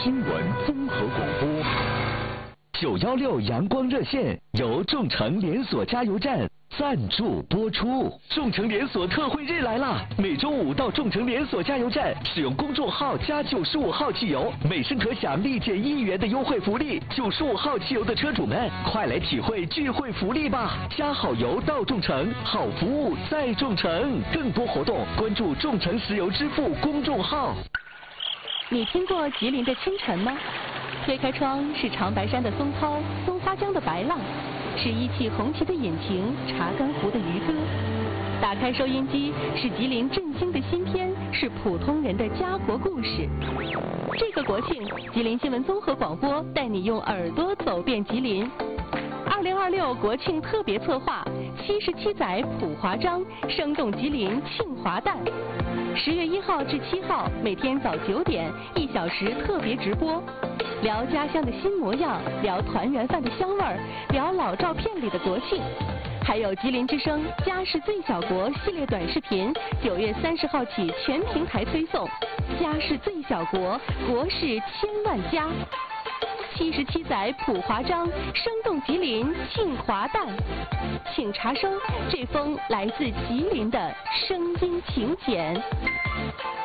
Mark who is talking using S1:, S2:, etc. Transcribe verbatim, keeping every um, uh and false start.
S1: 新闻综合广播。九幺六阳光热线由众诚连锁加油站赞助播出。众诚连锁特惠日来啦！每周五到众诚连锁加油站，使用公众号加九十五号汽油，每升可享立减一元的优惠福利。九十五号汽油的车主们，快来体会聚会福利吧！加好油到众诚，好服务在众诚。更多活动关注众诚石油支付公众号。
S2: 你听过吉林的清晨吗？推开窗是长白山的松涛，松花江的白浪，是一汽红旗的引擎，查干湖的渔歌。打开收音机是吉林振兴的新篇，是普通人的家国故事。这个国庆，吉林新闻综合广播带你用耳朵走遍吉林。二零二六国庆特别策划，七十七载普华章，生动吉林庆华诞。十月一号至七号，每天早九点，一小时特别直播，聊家乡的新模样，聊团圆饭的香味儿，聊老照片里的国庆。还有吉林之声家是最小国系列短视频，九月三十号起全平台推送。家是最小国，国是千万家。七十七载普华章，生动吉林庆华诞。请查收这封来自吉林的声音请柬。